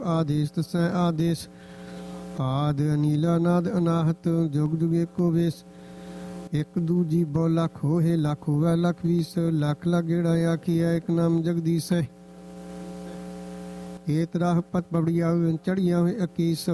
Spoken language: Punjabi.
ਆਦੇਸ਼ ਤਸੈ ਆਦੇਸ਼ ਆਦ ਅਨੀਲਾ ਨਾਦ ਅਨਾਹਤ ਜੁਗ ਜੁਗ ਏਕੋ ਵੇਸ ਇੱਕ ਦੂਜੀ ਬਹੁ ਲੱਖ ਹੋਏ ਲੱਖ ਹੋਵੇ ਲੱਖ 20 ਲੱਖ ਲੱਖ ਗੇੜਾ ਆਖੀਐ ਇੱਕ ਨਾਮ ਜਗਦੀਸ਼ ਹੈ ਇਹ ਤਰਾਹ ਪਤ ਪਬੜੀਆ ਚੜੀਆਂ ਹੋਏ 21